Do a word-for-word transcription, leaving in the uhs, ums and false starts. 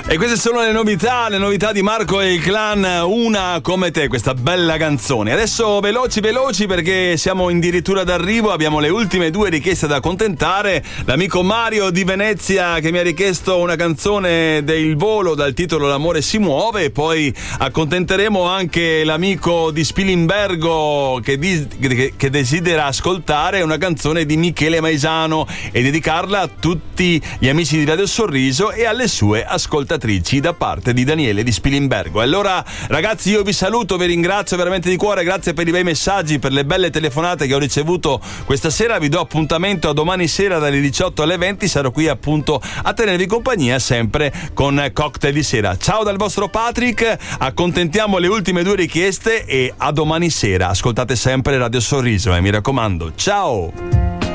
E queste sono le novità, le novità di Marco e il Clan, Una come te, questa bella canzone. Adesso veloci veloci perché siamo addirittura d'arrivo, abbiamo le ultime due richieste da accontentare. L'amico Mario di Venezia che mi ha richiesto una canzone del Volo dal titolo L'amore si muove, e poi accontenteremo anche l'amico di Spilimbergo che, di, che, che desidera ascoltare una canzone di Michele Maisano e dedicarla a tutti gli amici di Radio Sorriso e alle sue ascoltatrici da parte di Daniele di Spilimbergo. Allora ragazzi, io vi saluto, vi ringrazio veramente di cuore, grazie per i bei messaggi, per le belle telefonate che ho ricevuto questa sera. Vi do appuntamento a domani sera dalle diciotto alle venti, sarò qui appunto a tenervi compagnia sempre con Cocktail di Sera. Ciao dal vostro Patrick, accontentiamo le ultime due richieste e a domani sera. Ascoltate sempre Radio Sorriso e eh, mi raccomando, ciao!